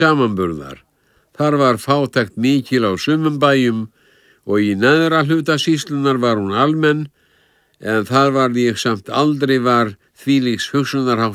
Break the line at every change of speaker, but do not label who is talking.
samanburðar. Þar var fátækt mikil á sumum bæjum og í neðra hluta sýslunnar var hún almenn, en þar var ég samt aldrei var þvílíks hugsunarháttar